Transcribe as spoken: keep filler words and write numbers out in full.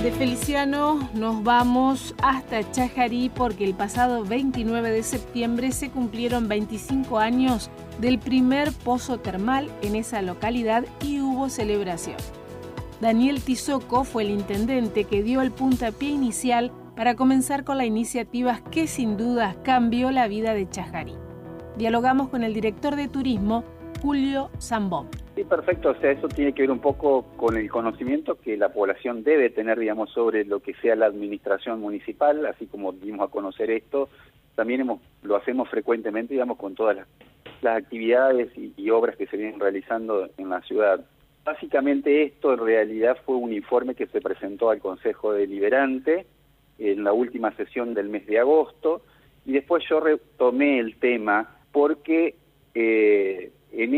De Feliciano nos vamos hasta Chajarí porque el pasado veintinueve de septiembre se cumplieron veinticinco años del primer pozo termal en esa localidad y hubo celebración. Daniel Tizoco fue el intendente que dio el puntapié inicial para comenzar con la iniciativa que sin dudas cambió la vida de Chajarí. Dialogamos con el director de turismo, Julio Zambón. Sí, perfecto. O sea, eso tiene que ver un poco con el conocimiento que la población debe tener, digamos, sobre lo que sea la administración municipal, así como dimos a conocer esto. También hemos, lo hacemos frecuentemente, digamos, con todas las, las actividades y, y obras que se vienen realizando en la ciudad. Básicamente esto en realidad fue un informe que se presentó al Consejo Deliberante en la última sesión del mes de agosto, y después yo retomé el tema porque eh, en